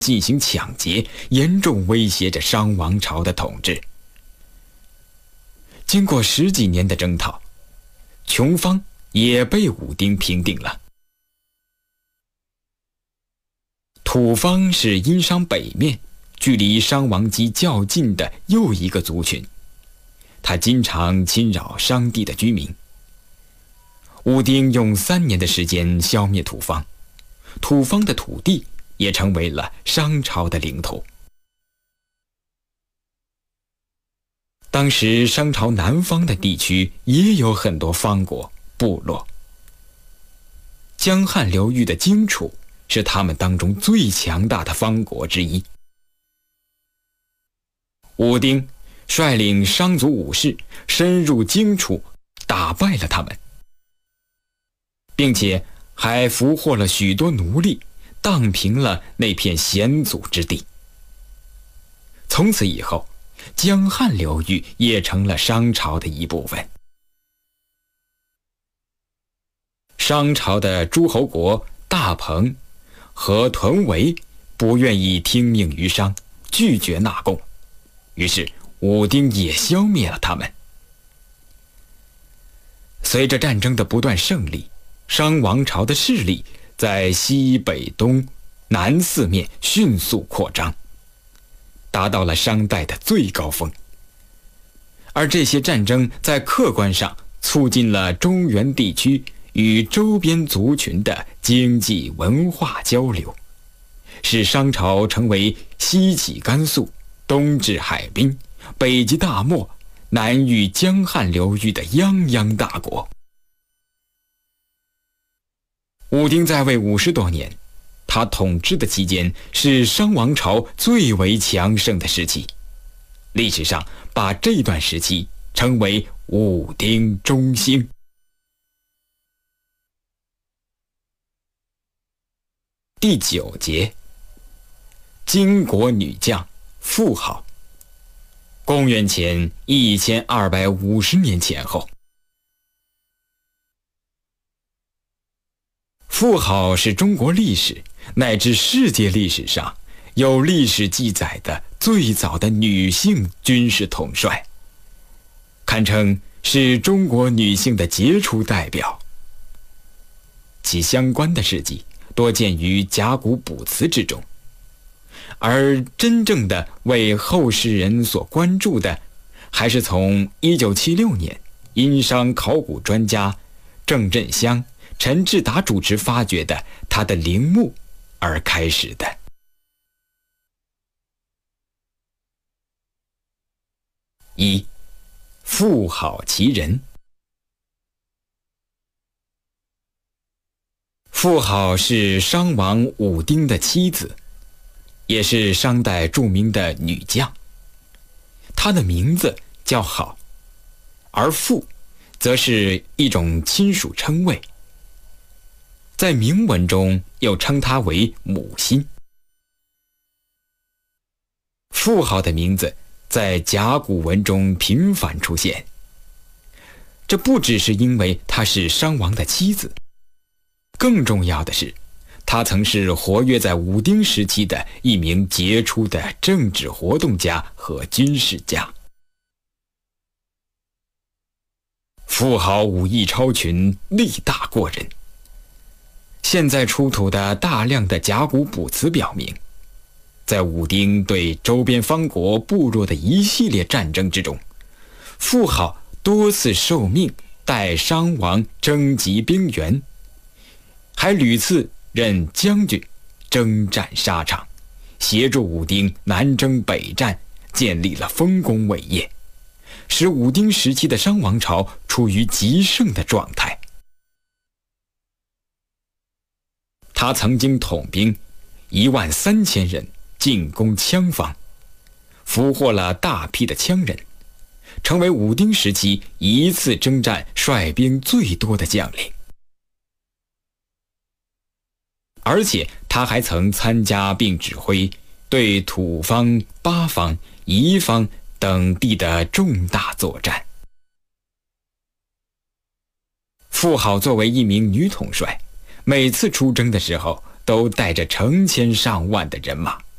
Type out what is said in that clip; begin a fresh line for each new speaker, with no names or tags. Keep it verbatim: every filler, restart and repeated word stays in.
进行抢劫，严重威胁着商王朝的统治。经过十几年的征讨，琼芳也被武丁平定了。吐蕃是殷商北面距离商王畿较近的又一个族群，他经常侵扰商地的居民。武丁用三年的时间消灭吐蕃，吐蕃的土地也成为了商朝的领土。当时商朝南方的地区也有很多方国部落，江汉流域的荆楚是他们当中最强大的方国之一。武丁率领商族武士深入荆楚，打败了他们，并且还俘获了许多奴隶，荡平了那片险阻之地。从此以后，江汉流域也成了商朝的一部分。商朝的诸侯国大彭和屯围不愿意听命于商，拒绝纳贡，于是武丁也消灭了他们。随着战争的不断胜利，商王朝的势力在西北东南四面迅速扩张，达到了商代的最高峰。而这些战争在客观上促进了中原地区与周边族群的经济文化交流，使商朝成为西起甘肃，东至海滨，北及大漠，南遇江汉流域的泱泱大国。武丁在位五十多年，他统治的期间是商王朝最为强盛的时期，历史上把这段时期称为武丁中兴。第九节，金国女将妇好，公元前一千二百五十年前后。妇好是中国历史乃至世界历史上有历史记载的最早的女性军事统帅，堪称是中国女性的杰出代表。其相关的事迹多见于甲骨卜辞之中，而真正的为后世人所关注的，还是从一九七六年殷商考古专家郑振香、陈志达主持发掘的他的陵墓而开始的。一、妇好其人。妇好是商王武丁的妻子，也是商代著名的女将。她的名字叫好，而妇则是一种亲属称谓，在铭文中又称她为母亲。妇好的名字在甲骨文中频繁出现，这不只是因为她是商王的妻子，更重要的是，她曾是活跃在武丁时期的一名杰出的政治活动家和军事家。妇好武艺超群，力大过人。现在出土的大量的甲骨卜辞表明，在武丁对周边方国部落的一系列战争之中，妇好多次受命带商王征集兵员，还屡次任将军，征战沙场，协助武丁南征北战，建立了丰功伟业，使武丁时期的商王朝处于极盛的状态。他曾经统兵一万三千人进攻羌方，俘获了大批的羌人，成为武丁时期一次征战率兵最多的将领。而且他还曾参加并指挥对土方、八方、夷方等地的重大作战。妇好作为一名女统帅，每次出征的时候都带着成千上万的人马，